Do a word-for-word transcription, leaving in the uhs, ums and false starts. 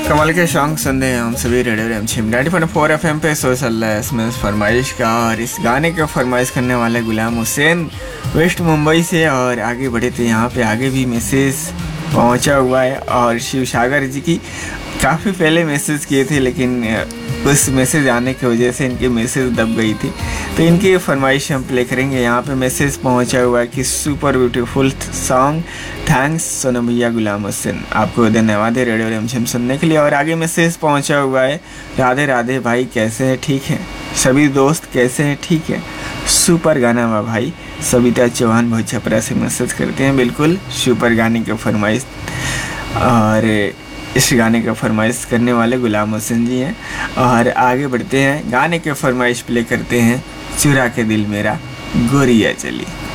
कमाल के सॉन्ग सुन रहे हैं हम सभी radio रेमझिम ninety point four F M पे शो चल रहा है इसमें फरमाइश का। और इस गाने का फरमाइश करने वाले गुलाम हुसैन वेस्ट मुंबई से। और आगे बढ़े थे, यहाँ पे आगे भी मैसेज पहुँचा हुआ है और शिव सागर जी की काफ़ी पहले मैसेज किए थे, लेकिन उस मैसेज आने की वजह से इनकी मैसेज दब गई थी, तो इनकी फरमाइश हम प्ले करेंगे। यहाँ पे मैसेज पहुँचा हुआ है कि super beautiful song, thanks Sonam भैया गुलाम हुसैन, आपको धन्यवाद है रेडियो रेमझिम सुनने के लिए। और आगे मैसेज पहुँचा हुआ है, राधे राधे भाई कैसे हैं, ठीक है, सभी दोस्त कैसे हैं, ठीक है, सुपर गाना वाह भाई। सविता चौहान बहुत छपरा से मैसेज करते हैं, बिल्कुल सुपर गाने की फरमाइश। और इस गाने का फरमाइश करने वाले गुलाम हुसैन जी हैं। और आगे बढ़ते हैं, गाने के फरमाइश प्ले करते हैं, चुरा के दिल मेरा गोरिया चली।